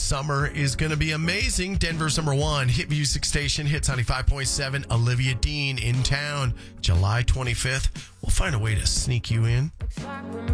Summer is going to be amazing. Denver's number one hit music station, Hits 95.7. Olivia Dean in town, July 25th. We'll find a way to sneak you in.